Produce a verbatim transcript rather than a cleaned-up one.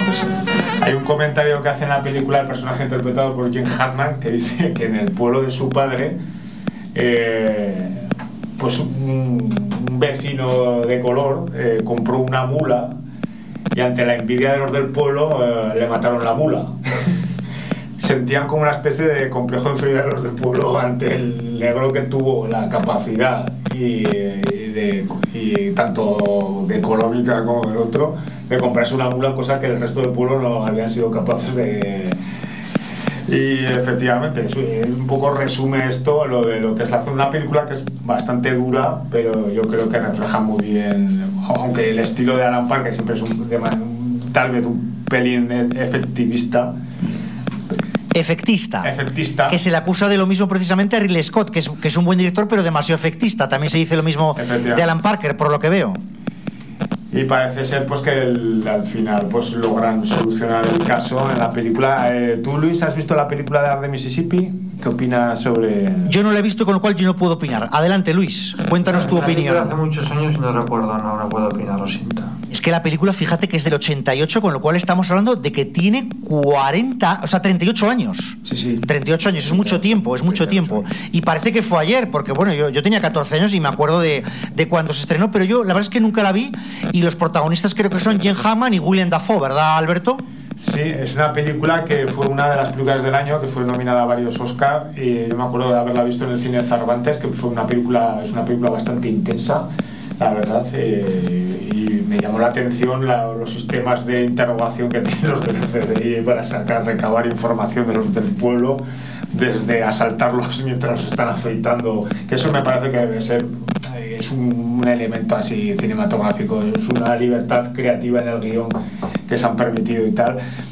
Hay un comentario que hace en la película el personaje interpretado por Gene Hackman que dice que en el pueblo de su padre eh, pues un, un vecino de color eh, compró una mula y ante la envidia de los del pueblo eh, le mataron la mula. Sentían como una especie de complejo de inferioridad de los del pueblo ante el negro que tuvo la capacidad y, y, de, y tanto económica como del otro de comprarse una mula, cosa que el resto del pueblo no habían sido capaces de. Y efectivamente, eso, un poco resume esto, lo de lo que es la, una película que es bastante dura, pero yo creo que refleja muy bien, aunque el estilo de Alan Parker siempre es un, de, tal vez un pelín efectivista. Efectista, efectista, que se le acusa de lo mismo precisamente a Ridley Scott, que es, que es un buen director pero demasiado efectista. También se dice lo mismo de Alan Parker, por lo que veo. Y parece ser pues que el, al final pues logran solucionar el caso en la película. Eh, ¿Tú, Luis, has visto la película de Art de Mississippi? ¿Qué opinas sobre...? Yo no la he visto, con lo cual yo no puedo opinar. Adelante, Luis, cuéntanos tu la opinión. Hace muchos años y no recuerdo, no, no puedo opinar, lo siento. Es que la película, fíjate que es del ochenta y ocho, con lo cual estamos hablando de que tiene cuarenta, o sea, treinta y ocho años. Sí, sí. treinta y ocho años, es mucho tiempo, es mucho tiempo. Y parece que fue ayer, porque bueno, yo, yo tenía catorce años y me acuerdo de, de cuando se estrenó, pero yo la verdad es que nunca la vi y los protagonistas creo que son Gene Hackman y Willem Dafoe, ¿verdad, Alberto? Sí, es una película que fue una de las películas del año, que fue nominada a varios Oscar, y yo me acuerdo de haberla visto en el cine de Cervantes, que fue una película, es una película bastante intensa, la verdad, eh, y me llamó la atención la, los sistemas de interrogación que tienen los del C D I para sacar, recabar información de los del pueblo, desde asaltarlos mientras los están afeitando, que eso me parece que debe ser, eh, es un, un elemento así cinematográfico, es una libertad creativa en el guión que se han permitido y tal.